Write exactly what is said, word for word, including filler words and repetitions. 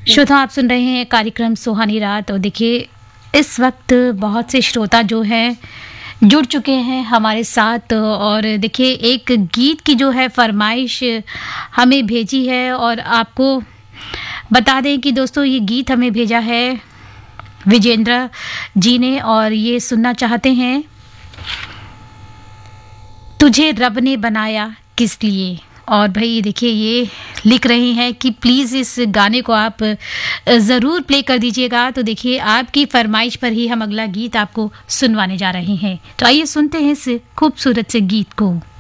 श्रोता, आप सुन रहे हैं कार्यक्रम सुहानी रात। और देखिए, इस वक्त बहुत से श्रोता जो हैं जुड़ चुके हैं हमारे साथ। और देखिए, एक गीत की जो है फरमाइश हमें भेजी है, और आपको बता दें कि दोस्तों ये गीत हमें भेजा है विजेंद्र जी ने, और ये सुनना चाहते हैं तुझे रब ने बनाया किस लिए। और भाई देखिए, ये लिख रही हैं कि प्लीज़ इस गाने को आप ज़रूर प्ले कर दीजिएगा। तो देखिए, आपकी फरमाइश पर ही हम अगला गीत आपको सुनवाने जा रहे हैं। तो आइए सुनते हैं इस खूबसूरत से गीत को।